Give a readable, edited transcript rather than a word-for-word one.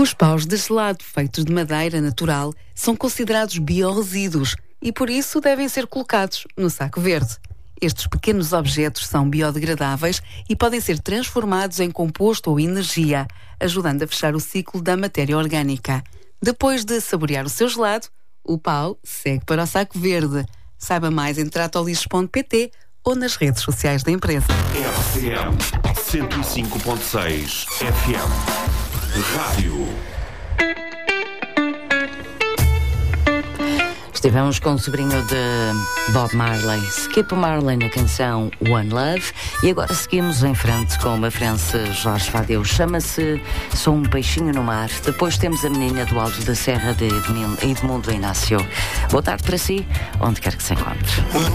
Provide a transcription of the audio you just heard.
Os paus de gelado feitos de madeira natural são considerados biorresíduos e por isso devem ser colocados no saco verde. Estes pequenos objetos são biodegradáveis e podem ser transformados em composto ou energia, ajudando a fechar o ciclo da matéria orgânica. Depois de saborear o seu gelado, o pau segue para o saco verde. Saiba mais em tratolixo.pt ou nas redes sociais da empresa. RCM 105.6 FM Rádio. Estivemos com o sobrinho de Bob Marley, Skip Marley, na canção One Love, e agora seguimos em frente com uma France Jorge Fadeu. Chama-se Sou um Peixinho no Mar. Depois temos a menina do Alto da Serra de Edmundo Inácio. Boa tarde para si, onde quer que se encontre.